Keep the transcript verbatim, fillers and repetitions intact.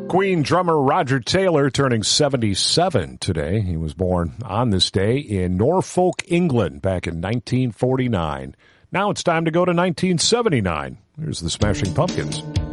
Queen drummer Roger Taylor turning seventy-seven today. He was born on this day in Norfolk, England, back in nineteen forty-nine. Now it's time to go to nineteen seventy-nine. Here's the Smashing Pumpkins.